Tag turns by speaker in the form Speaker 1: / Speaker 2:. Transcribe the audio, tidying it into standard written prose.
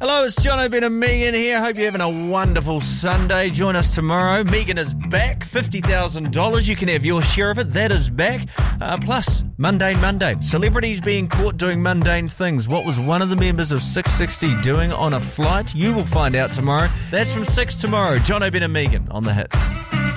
Speaker 1: Hello, it's John O'Brien and Megan here. Hope you're having a wonderful Sunday. Join us tomorrow. Megan is back. $50,000. You can have your share of it. That is back. Plus, Mundane Monday. Celebrities being caught doing mundane things. What was one of the members of 660 doing on a flight? You will find out tomorrow. That's from 6 tomorrow. John O'Brien and Megan on the Hits.